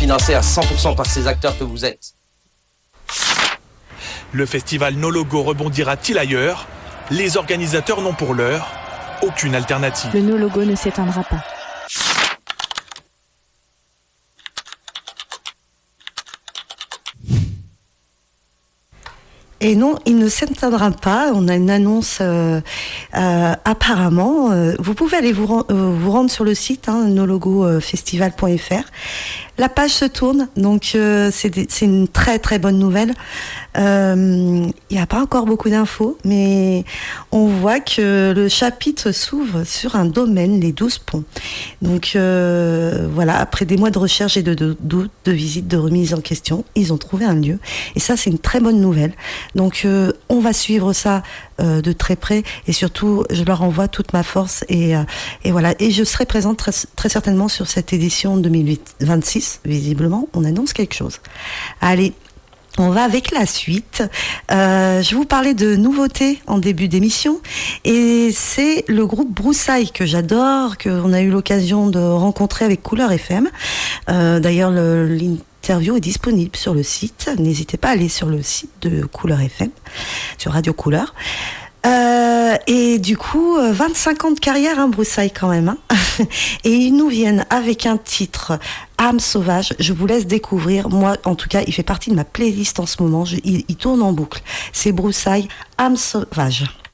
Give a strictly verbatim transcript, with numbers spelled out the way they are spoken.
financé à cent pour cent par ces acteurs que vous êtes. Le festival No Logo rebondira-t-il ailleurs ? Les organisateurs n'ont pour l'heure aucune alternative. Le No Logo ne s'éteindra pas. Et non, il ne s'éteindra pas. On a une annonce euh, euh, apparemment. Euh, vous pouvez aller vous, ren- euh, vous rendre sur le site hein, no logo festival point f r. La page se tourne, donc euh, c'est, des, c'est une très très bonne nouvelle. Il euh, n'y a pas encore beaucoup d'infos, mais on voit que le chapitre s'ouvre sur un domaine, les douze ponts. Donc euh, voilà, après des mois de recherche et de doute, de, de visites, de remise en question, ils ont trouvé un lieu. Et ça, c'est une très bonne nouvelle. Donc euh, on va suivre ça euh, de très près et surtout, je leur envoie toute ma force et, euh, et voilà. Et je serai présente très, très certainement sur cette édition deux mille vingt-six. Visiblement, on annonce quelque chose. Allez, on va avec la suite. Euh, je vais vous parler de nouveautés en début d'émission. Et c'est le groupe Broussailles que j'adore, qu'on a eu l'occasion de rencontrer avec Couleur F M. Euh, d'ailleurs, le, l'interview est disponible sur le site. N'hésitez pas à aller sur le site de Couleur F M, sur Radio Couleur. Euh, et du coup, vingt-cinq ans de carrière, hein, Broussailles quand même. Hein. Et ils nous viennent avec un titre, Âme sauvage. Je vous laisse découvrir. Moi, en tout cas, il fait partie de ma playlist en ce moment. Je, il, il tourne en boucle. C'est Broussailles, Âme sauvage.